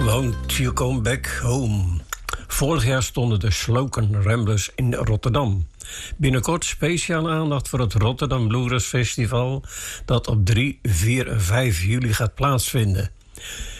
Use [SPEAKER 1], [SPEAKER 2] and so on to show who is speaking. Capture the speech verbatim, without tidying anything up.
[SPEAKER 1] Won't You Come Back Home. Vorig jaar stonden de Sloken Ramblers in Rotterdam. Binnenkort speciale aandacht voor het Rotterdam Bluegrass Festival, dat op drie, vier en vijf juli gaat plaatsvinden.